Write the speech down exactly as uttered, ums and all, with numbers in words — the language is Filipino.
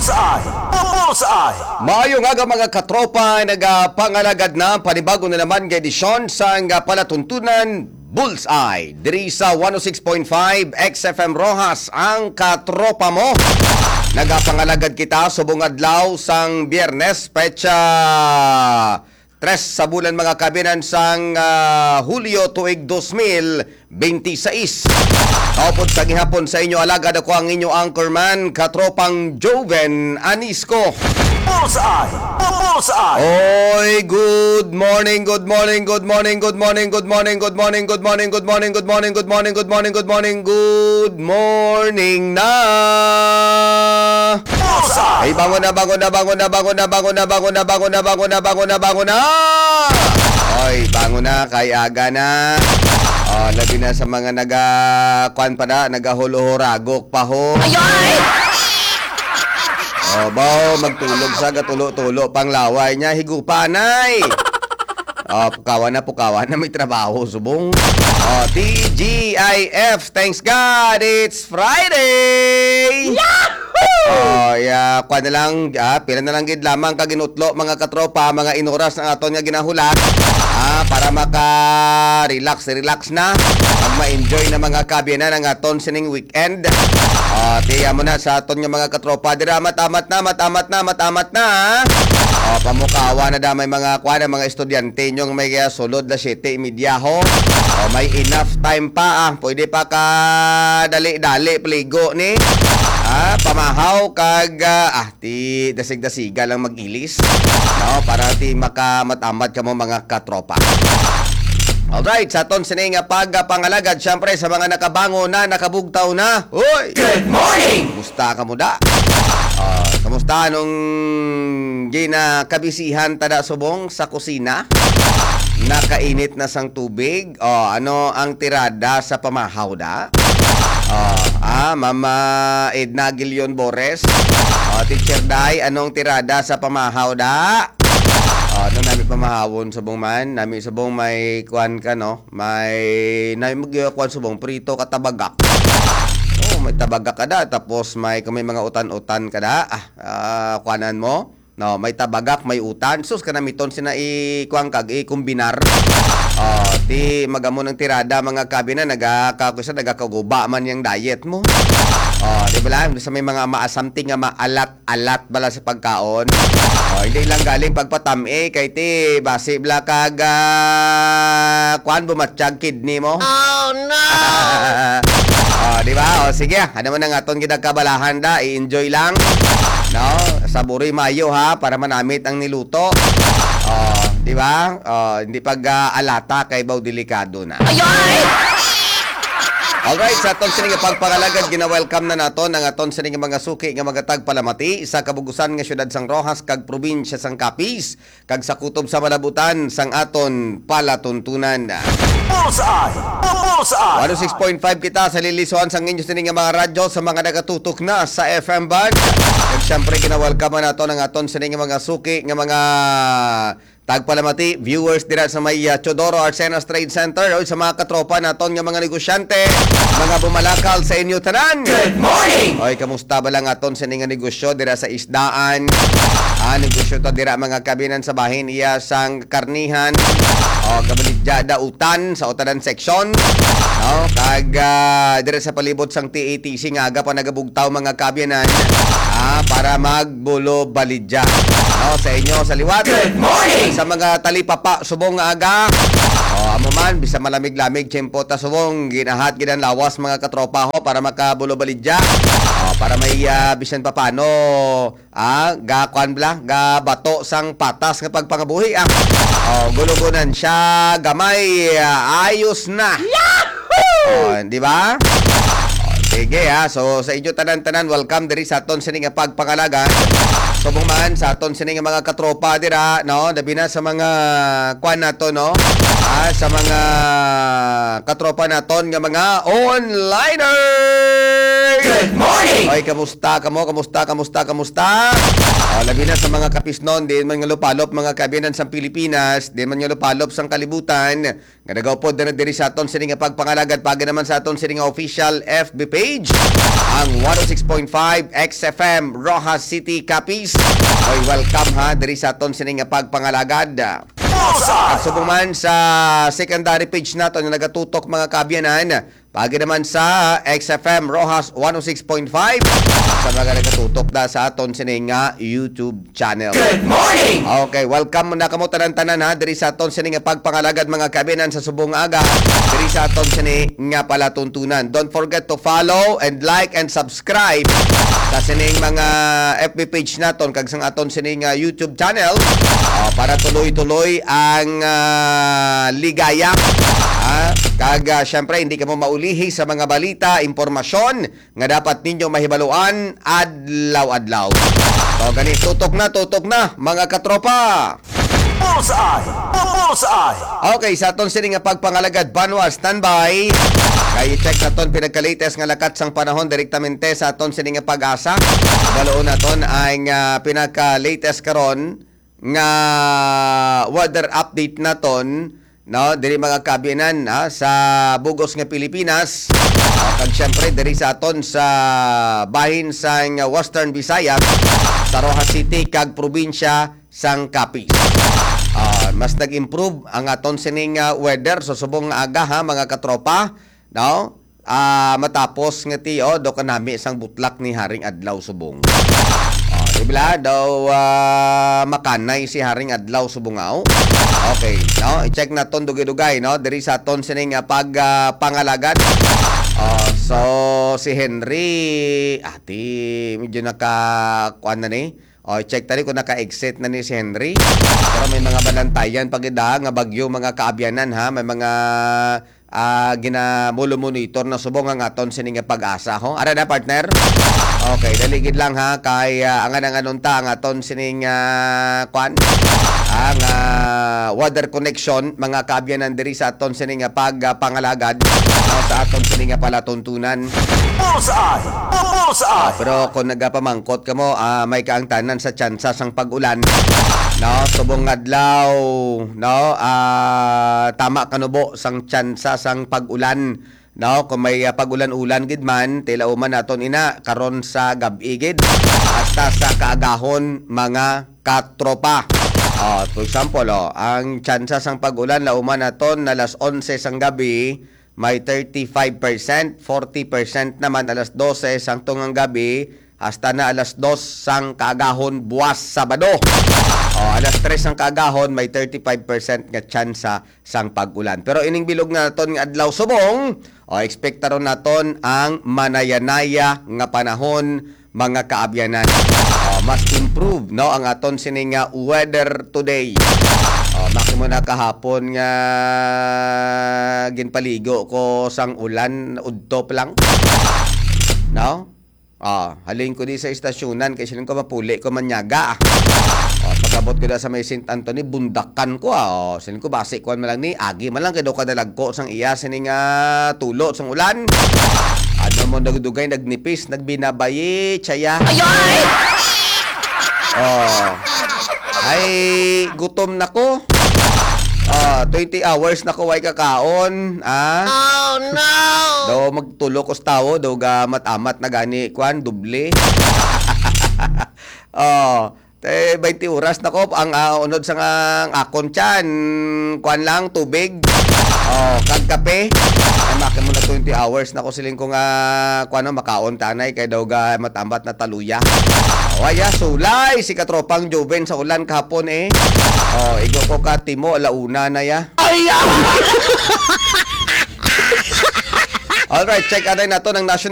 Bullseye! Bullseye! Maayo nga ga mga katropa, nagapangalagad na panibago na naman nga edisyon sa nga palatuntunan Bullseye. Diri sa one oh six point five X F M Rojas ang katropa mo. Nagapangalagad kita subong adlaw sang Biyernes, petsa tres sa bulan mga kabinan sang uh, Hulyo tuig two thousand twenty-six. Kaupod sa gihapon sa inyo alagad ako ang inyo anchorman, katropang Joven Anisco. Bullseye! Bullseye! Oy, good morning, good morning, good morning, good morning, good morning, good morning, good morning, good morning, good morning, good morning, good morning, good morning, good morning na. Bullseye! Ay, bangon na, bangon na, bangon na, bangon na, bangon na, bangon na, bangon na, bangon na, bangon na, bangon na. Oy, bangon na, kay aga na. Oh, labi na sa mga naga kuan pa na, nagahuluhuragok pa ho. Ayay! Oh, bao magtulog sa gatulo-tulo pang laway niya higupanay. Oh, pukawan na pukawan na may trabaho subong. Oh, T G I F, thanks God, it's Friday. Oh, ya, kwa na lang, ah, pila na lang gid lamang kaginutlo mga katropa, mga inoras na aton nga ginahulat. Ah, para maka-relax, relax na. Pag ma-enjoy na mga kabina ng aton sining weekend. Ah, tiya mo na sa aton nga mga katropa. Dira matamat na, matamat na, matamat na. Oh, pamukawa na damay mga kwa na mga estudyante nyong may uh, sulod na siyete media ho. Oh, may enough time pa ah. Pwede pa ka dali-dali pligo ni. Ah, pamahaw kag uh, ah ti dasig-dasiga lang mag-ilis. No, para ti makamatamat ka mo mga katropa. Alright, sa aton sining nga pagpangalagad syempre sa mga nakabango na, nakabugtaw na. Hoy! Good morning! Kumusta ka mo da? Uh, kamusta nung ginakabisihan tada subong sa kusina? Nakainit na sang tubig? Oh, ano ang tirada sa pamahaw da? Oh, ah, Mama Edna Gilion Bores. Oh, Teacher Day, anong tirada sa pamahaw da? Oh, ano namin pamahawon subong man? Nami subong may kuan ka no? May nami magkuan subong prito katabagak. Oh, may tabagak ka da, tapos may kung may mga utan-utan ka da, ah, uh, kuanan mo. No, may tabagak, may utan. Sus ka namiton sina i-kuang kag i-kombinar. Oh, ti magamo ng tirada mga kabina, nagakakusa, nagakaguba man yung diet mo. Oh, di ba lang? Sa may mga maasamting nga maalat-alat bala sa pagkaon. Oh, hindi lang galing pagpatami, kay ti basi bla kag uh, kuan bumatsyag kidney mo. Oh no! Oh, di ba? Oh, sige, ano man ang aton ginagkabalahan da, i-enjoy lang. No, saburi mayo ha para manamit ang niluto. Oh, di ba? Oh, hindi pag uh, alata kay baw delikado na. Ayay! Alright, sa aton sining pagpangalagad gina-welcome na naton ang aton sining mga suki nga magatag palamati sa kabugusan nga syudad sang Rojas kag probinsya sang Capiz kag sa kutob sa malabutan sang aton palatuntunan. Bullseye! Bullseye! one oh six point five kita sa lilisuan sang inyo sining nga mga radyo sa mga nagatutok na sa F M band. Kag syempre gina-welcome naton ang aton sining mga suki nga mga tagpalamati, viewers dira sa may uh, Chodoro Arsenas Trade Center o sa mga katropa naton nga mga negosyante, mga bumalakal sa inyo tanan. Good morning! Oy, kamusta ba lang aton sa nga negosyo dira sa isdaan? Ah, negosyo to dira mga kabinan sa bahin iya sang karnihan. O gabaligya da utan sa utanan section. No, kag uh, dira sa palibot sang T A T C nga aga pa nagabugtaw mga kabinan. Ah, para magbulo balidya. No, sa inyo sa liwat. Good morning! Sa mga talipapa subong nga aga. O amo man bisa malamig-lamig tiyempo ta subong ginahat gidan lawas mga katropa ho para makabulo balidya. O para may uh, bisan pa paano ah ga kwan bla ga bato sang patas nga pagpangabuhi ah. O gulugunan siya gamay uh, ayos na. Yahoo! O, di ba? Sige ha, so sa inyo tanan-tanan, welcome diri sa aton sining nga pagpangalagan. Subong man sa aton sining nga mga katropa dira, no? Dabi na sa mga kwan nato, no? Ah, sa mga katropa naton nga mga onliner. Good morning! Oy, kamusta ka mo? Kamusta, kamusta, kamusta? Oh, labi na sa mga kapisnon, di man nga lupalop mga kabiyanan sa Pilipinas, di man nga lupalop sang kalibutan. Nga nagaupod na diri sa aton sini nga pagpangalagad pagi naman sa aton sini nga official F B page, ang one oh six point five X F M Rojas City Capiz. Oy, welcome ha diri sa aton sini nga pagpangalagad. At subong man sa secondary page nato na nagatutok mga kabiyanan, pagi naman sa X F M Rojas one oh six point five sa mga nagatutok na sa aton sining nga YouTube channel. Good morning! Okay, welcome na kamo tanan-tanan ha diri sa aton sining nga pagpangalagad mga kabiyanan sa subong aga diri sa aton sining nga palatuntunan. Don't forget to follow and like and subscribe sa sining mga F B page naton kag sang aton sining nga YouTube channel uh, para tuloy-tuloy ang uh, ligaya. Ah, kag uh, syempre hindi ka mo maulihi sa mga balita, impormasyon nga dapat ninyo mahibaluan adlaw-adlaw. So gani tutok na, tutok na mga katropa. Bullseye! Bullseye! Okay, sa aton sini nga pagpangalagad banwa standby. Kay check naton pinagka-latest nga lakat sang panahon direktamente sa aton sini nga pag-asa. Daloon naton ang uh, pinagka-latest karon nga weather update naton, no, diri mga kabiyanan ha, sa bugos nga Pilipinas. Uh, kag syempre diri sa aton sa bahin sang Western Visayas, sa Rojas City kag probinsya sang Capiz. Uh, mas nag-improve ang aton sining uh, weather so subong nga aga ha mga katropa, no? Uh, matapos nga ti oh, do kanami sang butlak ni Haring Adlaw subong. Ibla daw uh, makanay si Haring Adlaw subungaw. Okay, no, i-check naton dugay-dugay no diri sa aton sining uh, pag uh, pangalagad. Uh, so si Henry ati medyo naka kuan na ni. O check tali kung naka-exit na ni si Henry. Pero may mga balantayan pag ida nga bagyo mga kaabyanan ha, may mga uh, ginamulo-monitor na subong ang aton sining nga pag-asa ho. Ara na partner. Okay, daligid lang ha kay uh, ang anang anunta ang aton sining uh, kwan ang uh, weather connection mga kaabyanan diri sa aton sining nga pag uh, pangalagad uh, sa aton sining nga palatuntunan. Bullseye! Bullseye! Pero kung nagapamangkot ka mo, uh, may kaangtanan sa tsansa sang pag-ulan. No, subong adlaw, no, uh, tama kanubo sang tsansa sang pag-ulan. No, kung may uh, pag-ulan-ulan gid man, tila uman naton ina karon sa gabi gid hasta sa kaagahon mga katropa. Oh, for example, oh, ang tsansa sang pag-ulan lauman naton na alas onse sang gabi may thirty-five percent, forty percent naman alas dose sang tungang gabi hasta na alas dos sang kaagahon buwas Sabado. O, alas tres sang kaagahon may thirty-five percent nga tsansa sang pag-ulan. Pero ining bilog na naton nga adlaw subong, o ekspektaron naton ang manayanaya nga panahon mga kaabyanan. O, mas improve no ang aton sining nga weather today. Oh, maki mo na kahapon nga ginpaligo ko sang ulan udtop lang. No? Ah, halin ko di sa istasyonan kasi ko mapuli ko manyaga. Oh, pagabot ko da sa may Saint Anthony bundakan ko ah. Oh, silin ko basi kuan man lang ni agi man lang kay daw kadalag ko sang iya sining nga tulo sang ulan. Ano mo nagdugay nagnipis nagbinabayi tsaya. Ayoy! Oh. Ay, gutom na ko. Ah, twenty hours na ko way kakaon. Ah. Oh no! Daw magtulo ko sa tawo, daw ga mat-amat na gani kwan, duble. Oh, te twenty oras na ko ang uh, unod sa nga akon tiyan. Kwan lang tubig. Oh, kag kape. Ay maki mo na twenty hours na ko siling ko nga kwan makaon tanay kay daw ga mat-amat na taluya. Waya sulay si katropang Joven sa ulan kahapon eh. Oh, igo ko ka timo alauna na ya. Ay! Alright, check natin nato ng national